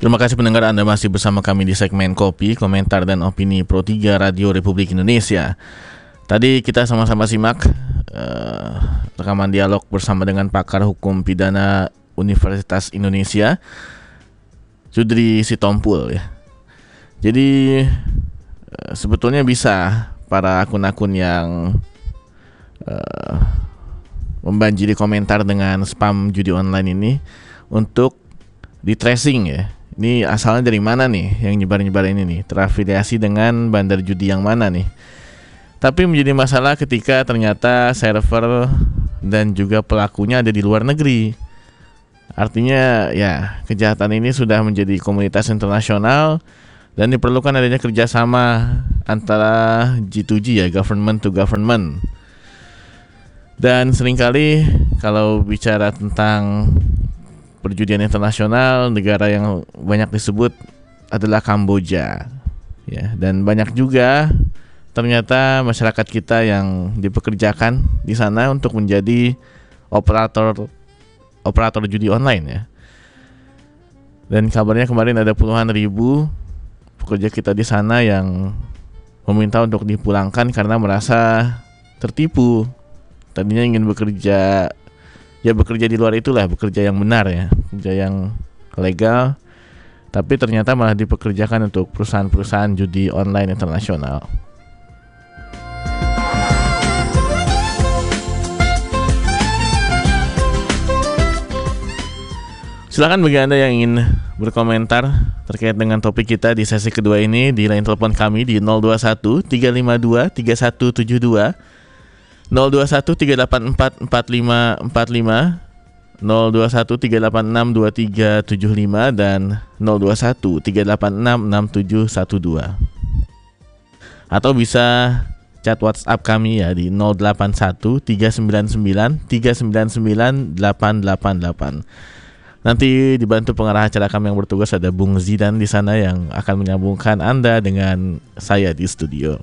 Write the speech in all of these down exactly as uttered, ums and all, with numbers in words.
Terima kasih pendengar, Anda masih bersama kami di segmen Kopi, Komentar dan Opini Pro tiga Radio Republik Indonesia. Tadi kita sama-sama simak uh, rekaman dialog bersama dengan pakar hukum pidana Universitas Indonesia, Judri Sitompul ya. Jadi uh, sebetulnya bisa para akun-akun yang uh, membanjiri komentar dengan spam judi online ini untuk di tracing ya. Ini asalnya dari mana nih yang nyebar-nyebar ini nih, terafiliasi dengan bandar judi yang mana nih. Tapi menjadi masalah ketika ternyata server dan juga pelakunya ada di luar negeri. Artinya ya kejahatan ini sudah menjadi komunitas internasional dan diperlukan adanya kerjasama antara G to G ya, government to government. Dan seringkali kalau bicara tentang perjudian internasional, negara yang banyak disebut adalah Kamboja ya, dan banyak juga ternyata masyarakat kita yang dipekerjakan di sana untuk menjadi operator operator judi online ya. Dan kabarnya kemarin ada puluhan ribu pekerja kita di sana yang meminta untuk dipulangkan karena merasa tertipu. Tadinya ingin bekerja, ya bekerja di luar itulah, bekerja yang benar ya, bekerja yang legal, tapi ternyata malah dipekerjakan untuk perusahaan-perusahaan judi online internasional. Silakan bagi Anda yang ingin berkomentar terkait dengan topik kita di sesi kedua ini di line telepon kami di nol dua satu tiga lima dua tiga satu tujuh dua, nol dua satu tiga delapan empat empat lima empat lima, nol dua satu tiga delapan enam dua tiga tujuh lima, dan nol dua satu tiga delapan enam enam tujuh satu dua. Atau bisa chat WhatsApp kami ya di nol delapan satu tiga sembilan sembilan tiga sembilan sembilan delapan delapan delapan. Nanti dibantu pengarah acara kami yang bertugas, ada Bung Zidan di sana yang akan menyambungkan Anda dengan saya di studio.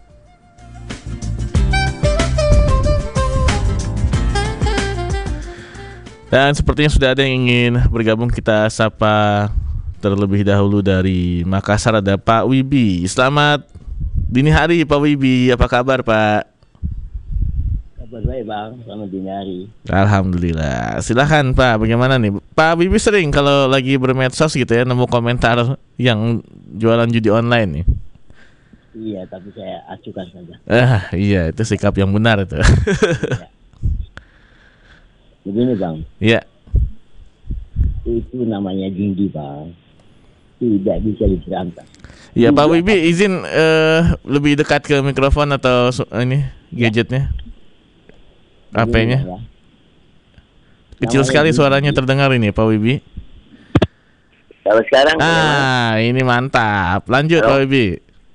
Dan sepertinya sudah ada yang ingin bergabung, kita sapa terlebih dahulu dari Makassar, ada Pak Wibi. Selamat dini hari Pak Wibi, apa kabar Pak? Kabar baik Bang, selamat dini hari. Alhamdulillah. Silahkan Pak, bagaimana nih? Pak Wibi sering kalau lagi bermedsos gitu ya nemu komentar yang jualan judi online nih? Iya, tapi saya acukan saja. Ah iya, itu sikap yang benar itu. Ya. Begini Bang. Iya. Itu namanya judi Bang, tidak bisa diberantas. Iya Pak Wibi, izin uh, lebih dekat ke mikrofon atau ini gadgetnya, H P-nya. Ya. Kecil namanya sekali judi. Suaranya terdengar ini Pak Wibi. Kalau sekarang ah ini mantap. Lanjut. Halo? Pak Wibi.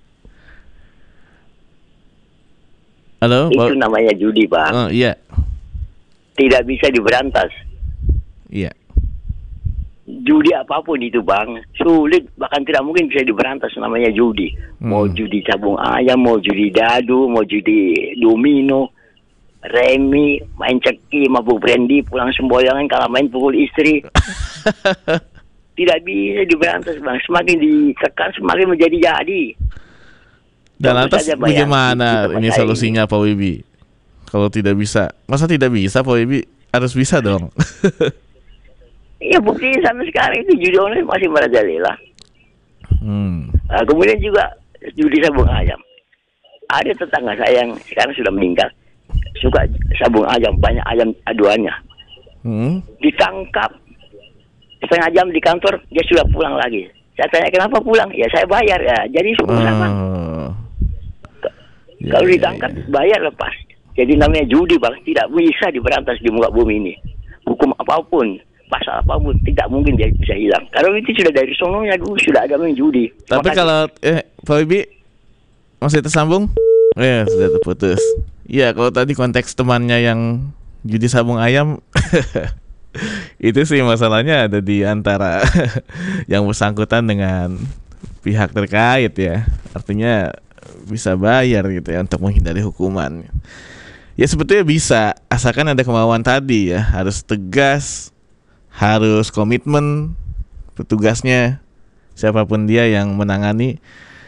Halo. Itu Pak... namanya judi Bang. Oh iya. Tidak bisa diberantas. Iya. Judi apapun itu Bang, sulit, bahkan tidak mungkin bisa diberantas, namanya judi. Hmm. Mau judi sabung ayam, mau judi dadu, mau judi domino, remi, main ceki, mabuk brandy, pulang semboyangan, kalau main pukul istri. Tidak bisa diberantas Bang, semakin ditekan semakin menjadi jadi. Dan lantas bagaimana ini solusinya Pak Wibi? Kalau tidak bisa, masa tidak bisa Pak Wibi? Harus bisa dong. Iya, bukti sampai sekarang itu judi online masih merajalela. Hmm. Nah, kemudian juga judi sabung ayam. Ada tetangga saya yang sekarang sudah meninggal, suka sabung ayam, banyak ayam aduannya. Hmm. Ditangkap setengah jam di kantor, dia sudah pulang lagi. Saya tanya kenapa pulang? Ya saya bayar ya. Jadi suku sama. Uh. Ya, kalau ditangkap ya, ya. Bayar lepas. Jadi namanya judi Bang, tidak bisa diberantas di muka bumi ini. Hukum apapun, pasal apapun, tidak mungkin dia bisa hilang. Karena itu sudah dari sononya dulu sudah ada main judi. Tapi makanya, kalau eh Pak Wibi masih tersambung? Oh ya, sudah terputus. Iya, kalau tadi konteks temannya yang judi sabung ayam itu sih masalahnya ada di antara yang bersangkutan dengan pihak terkait ya. Artinya bisa bayar gitu ya untuk menghindari hukuman. Ya sebetulnya bisa, asalkan ada kemauan tadi ya, harus tegas, harus komitmen petugasnya siapapun dia yang menangani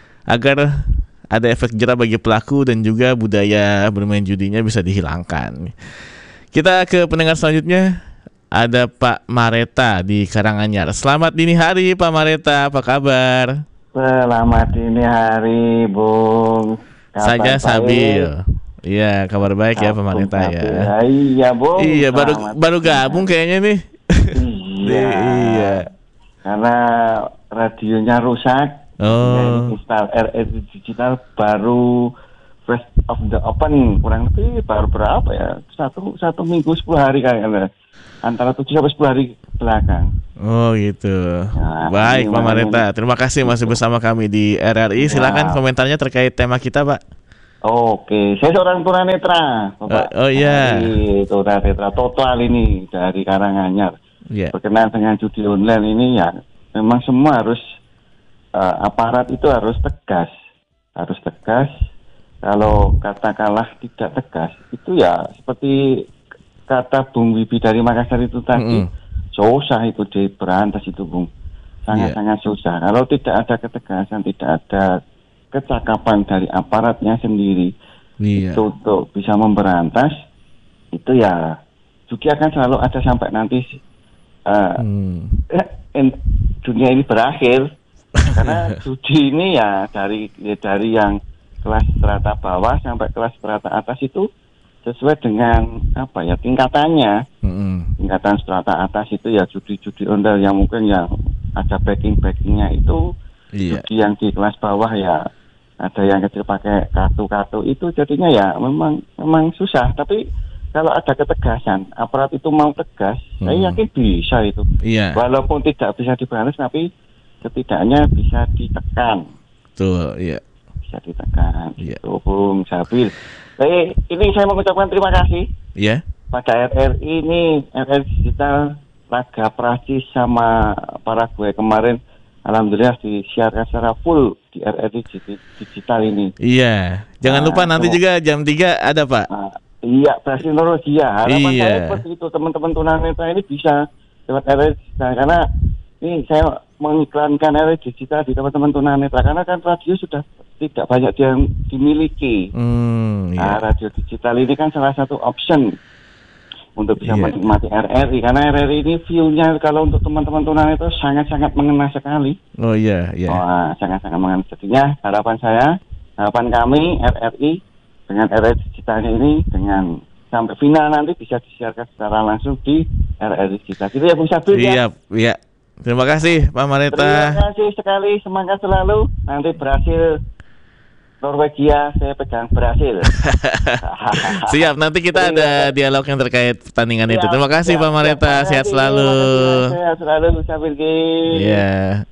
agar ada efek jerah bagi pelaku dan juga budaya bermain judinya bisa dihilangkan. Kita ke pendengar selanjutnya. Ada Pak Mareta di Karanganyar. Selamat dini hari Pak Mareta, apa kabar? Selamat dini hari Bung. Saja stabil. Iya, kabar baik ya Pak Mareta ya. Iya Bung. Iya, baru baru gabung kayaknya nih. Iya. Iya. Karena radionya rusak. Oh. Install R R I Digital baru first of the open, kurang lebih baru berapa ya? Satu satu minggu sepuluh hari kayaknya. Antara tujuh sampai sepuluh hari belakang. Oh gitu. Nah, baik Pak Mareta, terima kasih masih bersama kami di R R I. Silakan ya. Komentarnya terkait tema kita, Pak. Oke, saya seorang tunanetra, Bapak. Oh, oh iya. Tunanetra total ini dari Karanganyar. Yeah. Berkenaan dengan judi online ini ya, memang semua harus uh, aparat itu harus tegas, harus tegas. Kalau katakanlah tidak tegas, itu ya seperti kata Bung Wibi dari Makassar itu tadi, mm-hmm. susah itu diberantas itu Bung, sangat-sangat yeah. susah. Kalau tidak ada ketegasan, tidak ada kecakapan dari aparatnya sendiri, yeah. itu untuk bisa memberantas, itu ya judi akan selalu ada sampai nanti uh, mm. eh, dunia ini berakhir. Karena judi ini ya dari ya dari yang kelas strata bawah sampai kelas strata atas itu sesuai dengan apa ya tingkatannya. Mm-hmm. Tingkatan strata atas itu ya judi-judi ondel yang mungkin yang ada backing-backingnya itu. Iya. Judi yang di kelas bawah ya ada yang kecil pakai kartu-kartu itu jadinya ya memang memang susah. Tapi kalau ada ketegasan, aparat itu mau tegas, mm. saya yakin bisa itu. Iya. Walaupun tidak bisa diberantas tapi setidaknya bisa ditekan. Betul, iya. Bisa ditekan. Iya. Itu Bung Sabil. Jadi ini saya mengucapkan terima kasih. Iya. Pada R R I ini, R R I Digital, laga Prancis sama Paraguay kemarin, alhamdulillah disiarkan secara full di R R I Digital ini. Iya. Jangan nah, lupa nanti so, juga jam tiga ada Pak. Nah, iya, Brasil Norwegia. Harapan iya. saya seperti itu, teman-teman tunanetra ini bisa lewat R R I Digital. Karena ini saya mengiklankan R R I Digital di teman-teman tunanetra. Karena kan radio sudah tidak banyak yang dimiliki. Hmm, iya. Nah, radio digital ini kan salah satu option untuk bisa yeah. menikmati R R I. Karena R R I ini view-nya kalau untuk teman-teman tunanetra sangat-sangat mengena sekali. Oh iya, iya. Oh, sangat-sangat mengena. Jadinya harapan saya, harapan kami R R I dengan R R I digitalnya ini dengan sampai final nanti bisa disiarkan secara langsung di R R I Digital. Gitu ya Bung Sabil ya. Iya, iya. Terima kasih Pak Mareta. Terima kasih sekali, semangat selalu. Nanti berhasil Norwegia saya pegang berhasil. Siap, nanti kita ada dialog yang terkait pertandingan siap, itu. Terima kasih siap, Pak Mareta, siap, sehat selalu. Sehat selalu, Sabil. Iya.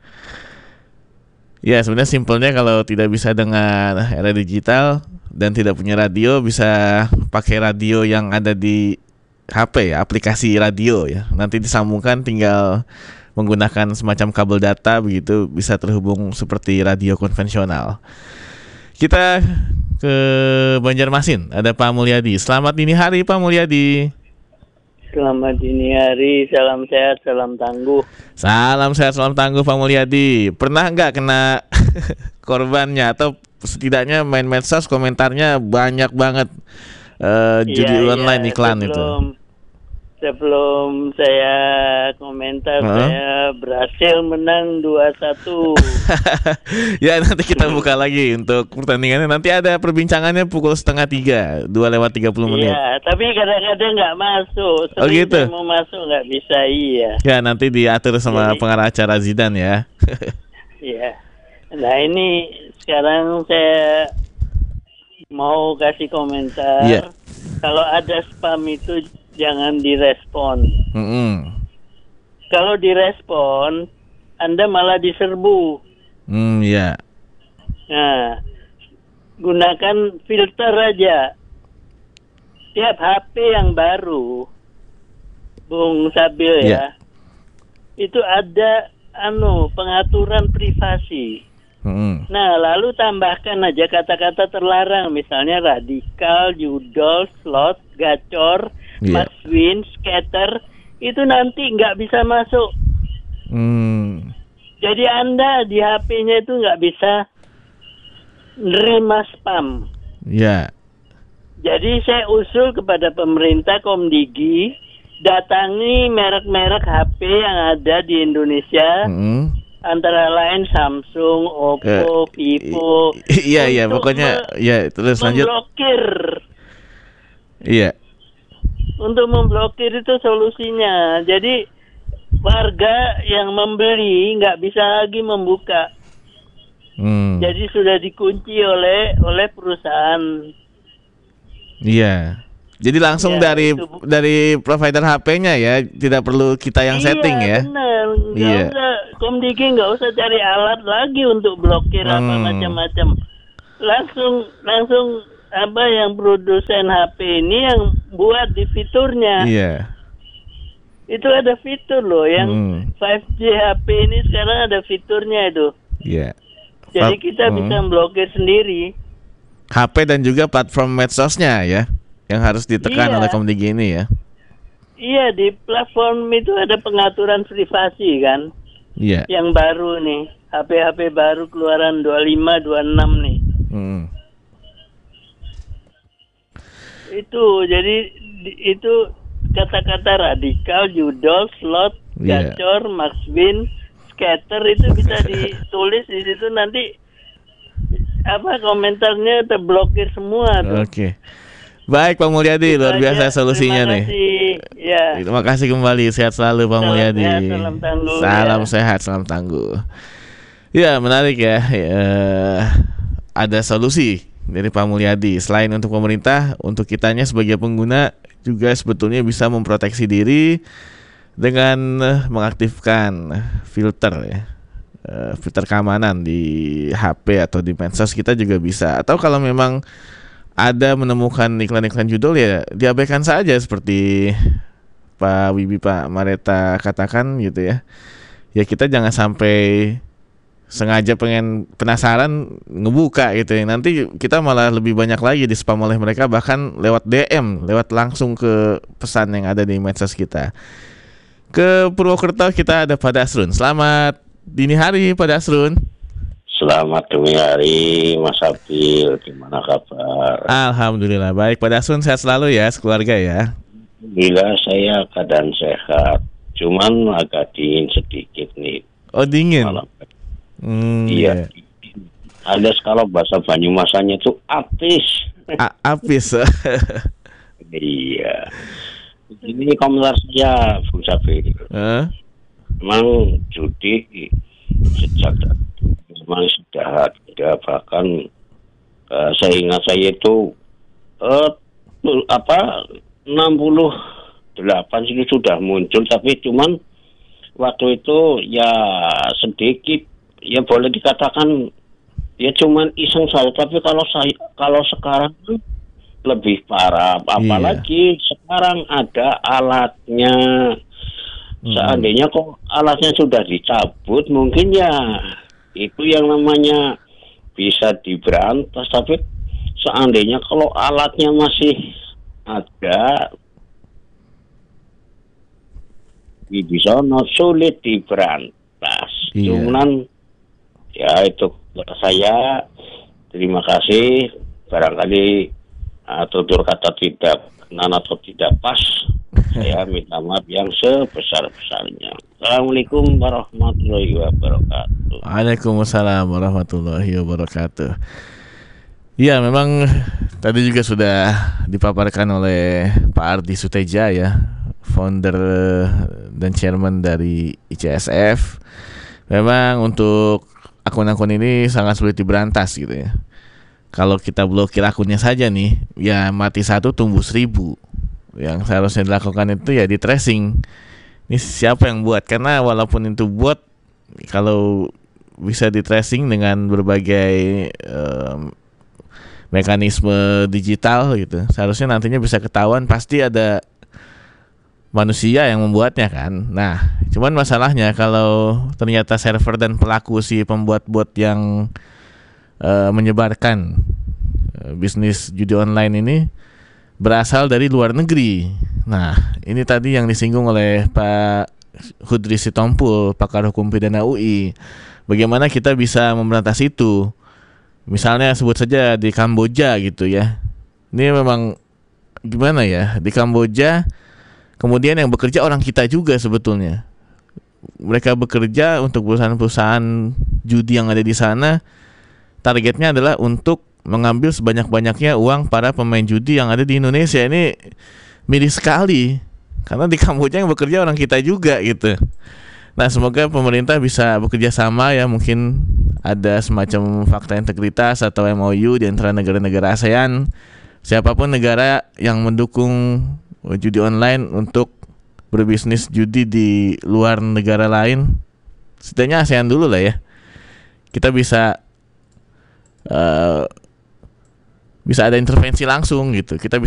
Ya, sebenarnya simpelnya kalau tidak bisa dengan R R I Digital dan tidak punya radio, bisa pakai radio yang ada di H P ya, aplikasi radio ya. Nanti disambungkan, tinggal menggunakan semacam kabel data, begitu bisa terhubung seperti radio konvensional. Kita ke Banjarmasin, ada Pak Mulyadi. Selamat dini hari Pak Mulyadi. Selamat dini hari, salam sehat, salam tangguh. Salam sehat, salam tangguh Pak Mulyadi. Pernah nggak kena korbannya atau setidaknya main medsos komentarnya banyak banget uh, judi ya, online ya, iklan sebelum, itu. Sebelum saya komentar, uh-huh. saya berhasil menang dua satu. Ya nanti kita buka lagi untuk pertandingannya. Nanti ada perbincangannya pukul setengah tiga, dua lewat tiga puluh menit. Iya, tapi kadang-kadang nggak masuk. Sering oh gitu? Saya mau masuk nggak bisa, iya. Ya nanti diatur sama Jadi, pengarah acara Zidane ya. Iya. Nah ini sekarang saya mau kasih komentar. Yeah. Kalau ada spam itu jangan direspon. Mm-hmm. Kalau direspon, Anda malah diserbu. Hmm, ya. Yeah. Nah, gunakan filter aja. Tiap H P yang baru, Bung Sabil ya, yeah. itu ada anu pengaturan privasi. Mm-hmm. Nah, lalu tambahkan aja kata-kata terlarang, misalnya radikal, judol, slot, gacor, yeah. mas win, scatter, itu nanti nggak bisa masuk. Mm. Jadi Anda di H P-nya itu nggak bisa nerima spam. Ya. Jadi saya usul kepada pemerintah Komdigi datangi merek-merek H P yang ada di Indonesia. Mm-hmm. Antara lain Samsung, Oppo, uh, Vivo. Iya iya pokoknya me- ya terus lanjut. Memblokir. Iya. Untuk memblokir itu solusinya. Jadi warga yang membeli nggak bisa lagi membuka. Hmm. Jadi sudah dikunci oleh oleh perusahaan. Iya. Jadi langsung ya, dari itu. dari provider H P-nya ya, tidak perlu kita yang iya, setting ya. Benar. Nggak iya, usah Komdigi nggak usah cari alat lagi untuk blokir hmm. apa macam-macam. Langsung langsung apa yang produsen H P ini yang buat di fiturnya. Iya. Itu ada fitur loh yang hmm. lima G H P ini sekarang ada fiturnya itu. Iya. Jadi kita hmm. bisa blokir sendiri. H P dan juga platform medsosnya ya. Yang harus ditekan iya. oleh Komdigi ini ya. Iya, di platform itu ada pengaturan privasi kan. Iya. Yang baru nih, H P-H P baru keluaran dua puluh lima, dua puluh enam nih. Hmm. Itu, jadi itu kata-kata radikal, judol, slot, yeah. gacor, maxwin, scatter itu bisa ditulis di situ nanti apa komentarnya terblokir semua tuh. Oke. Okay. Baik Pak Mulyadi, itu luar biasa aja. Solusinya Terima kasih. nih. Ya. Terima kasih kembali, sehat selalu Pak salam Mulyadi. Sehat, salam tangguh. Salam ya. sehat, salam tangguh. Ya menarik ya. ya. Ada solusi dari Pak Mulyadi. Selain untuk pemerintah, untuk kitanya sebagai pengguna juga sebetulnya bisa memproteksi diri dengan mengaktifkan filter ya. Filter keamanan di H P atau di medsos kita juga bisa. Atau kalau memang ada menemukan iklan-iklan judul ya diabaikan saja seperti Pak Wibi, Pak Mareta katakan gitu ya. Ya kita jangan sampai sengaja pengen penasaran ngebuka gitu ya. Nanti kita malah lebih banyak lagi di spam oleh mereka, bahkan lewat D M, lewat langsung ke pesan yang ada di medsos kita. Ke Purwokerto kita ada Pak Dasrun. Selamat dini hari Pak Dasrun. Selamat dini hari Mas Abil, gimana kabar? Alhamdulillah baik Pak Dasrun, sehat selalu ya sekeluarga ya. Alhamdulillah saya keadaan sehat, cuman agak dingin sedikit nih. Oh dingin? Hmm, iya. Yeah. Alias kalau bahasa Banyumasanya itu apis. A- apis. Iya. Ini komentar saya Bung Sabil. Huh? Memang judi sejak memang sudah ada, bahkan uh, saya ingat saya itu uh, apa enam puluh delapan itu sudah muncul, tapi cuman waktu itu ya sedikit, ya boleh dikatakan ya cuman iseng saja. Tapi kalau saya kalau sekarang lebih parah, apalagi yeah. sekarang ada alatnya. Seandainya kok alatnya sudah dicabut, mungkin ya itu yang namanya bisa diberantas. Tapi seandainya kalau alatnya masih ada, bisa not sulit diberantas. Iya. Cuman ya itu kata saya, terima kasih. Barangkali uh, tutur kata tidak benar atau tidak pas, saya minta maaf yang sebesar-besarnya. Assalamualaikum warahmatullahi wabarakatuh. Waalaikumsalam warahmatullahi wabarakatuh. Ya memang tadi juga sudah dipaparkan oleh Pak Ardi Suteja ya, founder dan chairman dari I C S F. Memang untuk akun-akun ini sangat sulit diberantas gitu ya. Kalau kita blokir akunnya saja nih, ya mati satu tumbuh seribu. Yang seharusnya dilakukan itu ya di tracing. Ini siapa yang buat? Karena walaupun itu buat, kalau bisa di tracing dengan berbagai um, mekanisme digital gitu, seharusnya nantinya bisa ketahuan pasti ada manusia yang membuatnya kan. Nah, cuman masalahnya kalau ternyata server dan pelaku si pembuat bot yang uh, menyebarkan uh, bisnis judi online ini berasal dari luar negeri. Nah, ini tadi yang disinggung oleh Pak Hudri Sitompul, pakar hukum pidana U I. Bagaimana kita bisa memberantas itu? Misalnya sebut saja di Kamboja gitu ya. Ini memang gimana ya? Di Kamboja kemudian yang bekerja orang kita juga sebetulnya. Mereka bekerja untuk perusahaan-perusahaan judi yang ada di sana. Targetnya adalah untuk mengambil sebanyak-banyaknya uang para pemain judi yang ada di Indonesia. Ini miris sekali. Karena di Kamboja yang bekerja orang kita juga gitu. Nah, semoga pemerintah bisa bekerja sama ya, mungkin ada semacam fakta integritas atau M O U di antara negara-negara ASEAN. Siapapun negara yang mendukung judi online untuk berbisnis judi di luar negara lain, setidaknya ASEAN dulu lah ya. Kita bisa uh, bisa ada intervensi langsung gitu. Kita bisa